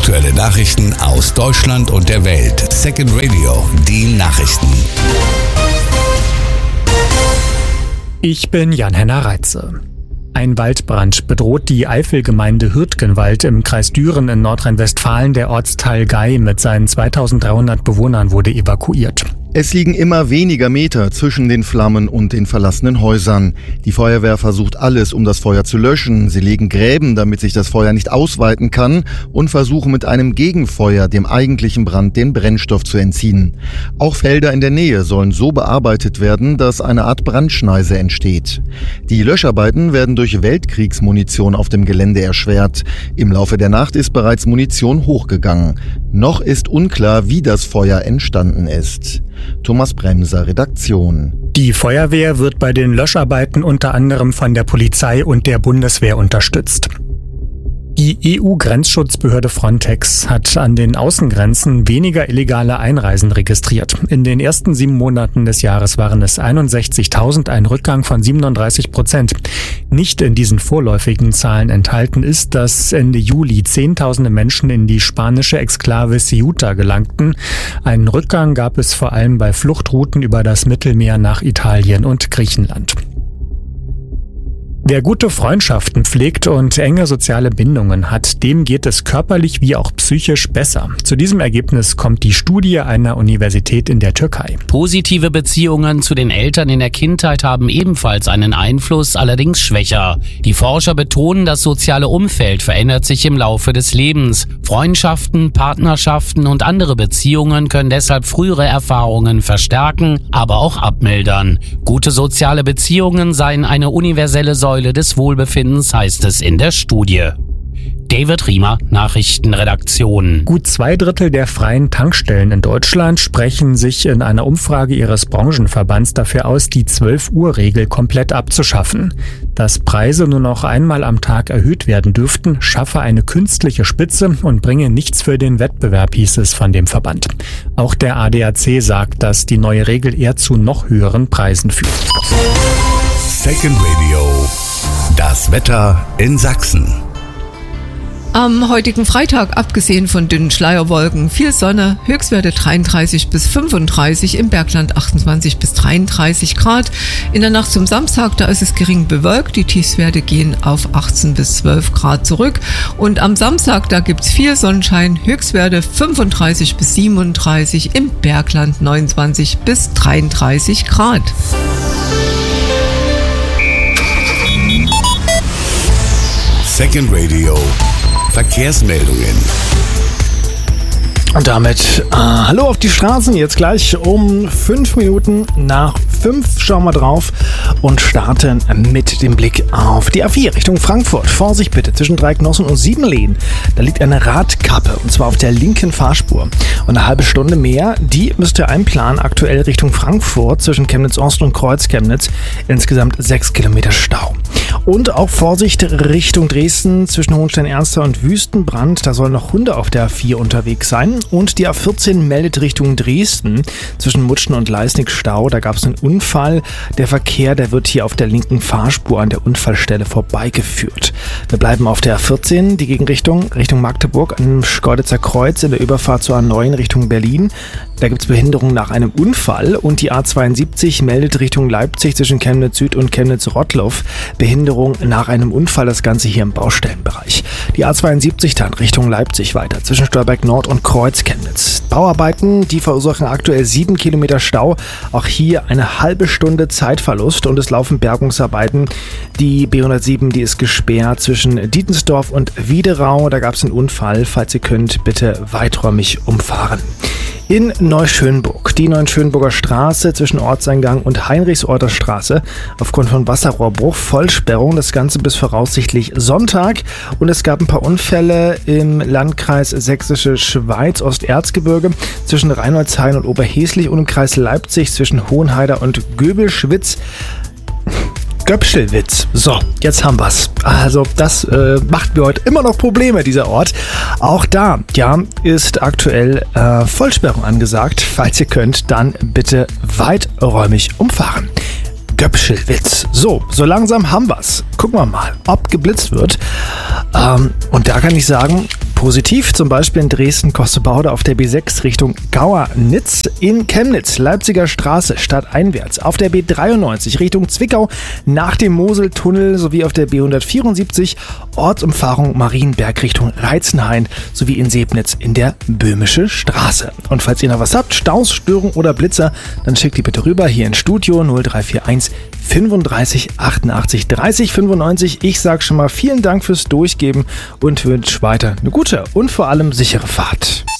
Aktuelle Nachrichten aus Deutschland und der Welt. Second Radio, die Nachrichten. Ich bin Jan-Henner Reitze. Ein Waldbrand bedroht die Eifelgemeinde Hürtgenwald im Kreis Düren in Nordrhein-Westfalen. Der Ortsteil Gei mit seinen 2300 Bewohnern wurde evakuiert. Es liegen immer weniger Meter zwischen den Flammen und den verlassenen Häusern. Die Feuerwehr versucht alles, um das Feuer zu löschen. Sie legen Gräben, damit sich das Feuer nicht ausweiten kann, und versuchen mit einem Gegenfeuer dem eigentlichen Brand den Brennstoff zu entziehen. Auch Felder in der Nähe sollen so bearbeitet werden, dass eine Art Brandschneise entsteht. Die Löscharbeiten werden durch Weltkriegsmunition auf dem Gelände erschwert. Im Laufe der Nacht ist bereits Munition hochgegangen. Noch ist unklar, wie das Feuer entstanden ist. Thomas Bremser, Redaktion. Die Feuerwehr wird bei den Löscharbeiten unter anderem von der Polizei und der Bundeswehr unterstützt. Die EU-Grenzschutzbehörde Frontex hat an den Außengrenzen weniger illegale Einreisen registriert. In den ersten 7 Monaten des Jahres waren es 61.000, ein Rückgang von 37%. Nicht in diesen vorläufigen Zahlen enthalten ist, dass Ende Juli Zehntausende Menschen in die spanische Exklave Ceuta gelangten. Einen Rückgang gab es vor allem bei Fluchtrouten über das Mittelmeer nach Italien und Griechenland. Wer gute Freundschaften pflegt und enge soziale Bindungen hat, dem geht es körperlich wie auch psychisch besser. Zu diesem Ergebnis kommt die Studie einer Universität in der Türkei. Positive Beziehungen zu den Eltern in der Kindheit haben ebenfalls einen Einfluss, allerdings schwächer. Die Forscher betonen, das soziale Umfeld verändert sich im Laufe des Lebens. Freundschaften, Partnerschaften und andere Beziehungen können deshalb frühere Erfahrungen verstärken, aber auch abmildern. Gute soziale Beziehungen seien eine universelle Säule des Wohlbefindens, heißt es in der Studie. David Riemer, Nachrichtenredaktion. Gut 2/3 der freien Tankstellen in Deutschland sprechen sich in einer Umfrage ihres Branchenverbands dafür aus, die 12-Uhr-Regel komplett abzuschaffen. Dass Preise nur noch einmal am Tag erhöht werden dürften, schaffe eine künstliche Spitze und bringe nichts für den Wettbewerb, hieß es von dem Verband. Auch der ADAC sagt, dass die neue Regel eher zu noch höheren Preisen führt. Second Radio, das Wetter in Sachsen. Am heutigen Freitag, abgesehen von dünnen Schleierwolken, viel Sonne, Höchstwerte 33 bis 35, im Bergland 28 bis 33 Grad. In der Nacht zum Samstag, da ist es gering bewölkt, die Tiefstwerte gehen auf 18 bis 12 Grad zurück. Und am Samstag, da gibt's viel Sonnenschein, Höchstwerte 35 bis 37, im Bergland 29 bis 33 Grad. Second Radio, Verkehrsmeldungen. Und damit hallo auf die Straßen, jetzt gleich um 5 Minuten nach 5 schauen wir drauf und starten mit dem Blick auf die A4 Richtung Frankfurt. Vorsicht bitte, zwischen Dreiecknossen und Siebenlehen, da liegt eine Radkappe und zwar auf der linken Fahrspur. Und eine halbe Stunde mehr, die müsst ihr einplanen, aktuell Richtung Frankfurt zwischen Chemnitz Ost und Kreuz-Chemnitz, insgesamt 6 Kilometer Stau. Und auch Vorsicht Richtung Dresden zwischen Hohenstein-Ernster und Wüstenbrand, da sollen noch Hunde auf der A4 unterwegs sein. Und die A14 meldet Richtung Dresden zwischen Mutschen und Leisnig Stau. Da gab es einen Unfall. Der Verkehr, der wird hier auf der linken Fahrspur an der Unfallstelle vorbeigeführt. Wir bleiben auf der A14, die Gegenrichtung Richtung Magdeburg am Schkeuditzer Kreuz in der Überfahrt zur A9 Richtung Berlin. Da gibt es Behinderung nach einem Unfall. Und die A72 meldet Richtung Leipzig zwischen Chemnitz Süd und Chemnitz Rottloff Behinderung nach einem Unfall. Das Ganze hier im Baustellenbereich. Die A72 dann Richtung Leipzig weiter zwischen Stolberg Nord und Kreuz-Chemnitz. Bauarbeiten, die verursachen aktuell 7 Kilometer Stau. Auch hier eine halbe Stunde Zeitverlust und es laufen Bergungsarbeiten. Die B107, die ist gesperrt zwischen Dietensdorf und Wiederau. Da gab es einen Unfall. Falls ihr könnt, bitte weiträumig umfahren. In Neuschönburg, die Neuschönburger Straße zwischen Ortseingang und Heinrichsorter Straße aufgrund von Wasserrohrbruch, Vollsperrung, das Ganze bis voraussichtlich Sonntag. Und es gab ein paar Unfälle im Landkreis Sächsische Schweiz, Osterzgebirge zwischen Reinholdshain und Oberheslich und im Kreis Leipzig zwischen Hohenheider und Göbelschwitz. Göpschelwitz. So, jetzt haben wir's. Also das macht mir heute immer noch Probleme, dieser Ort. Auch da, ja, ist aktuell Vollsperrung angesagt. Falls ihr könnt, dann bitte weiträumig umfahren. Göpschelwitz. So langsam haben wir's. Gucken wir mal, ob geblitzt wird. Und da kann ich sagen, positiv, zum Beispiel in Dresden-Coste-Baude auf der B6 Richtung Gauernitz, in Chemnitz, Leipziger Straße stadteinwärts, auf der B93 Richtung Zwickau nach dem Moseltunnel sowie auf der B174 Ortsumfahrung Marienberg Richtung Reitzenhain sowie in Sebnitz in der Böhmische Straße. Und falls ihr noch was habt, Staus, Störung oder Blitzer, dann schickt die bitte rüber hier ins Studio 0341 35 88 30 95. Ich sage schon mal vielen Dank fürs Durchgeben und wünsche weiter eine gute und vor allem sichere Fahrt.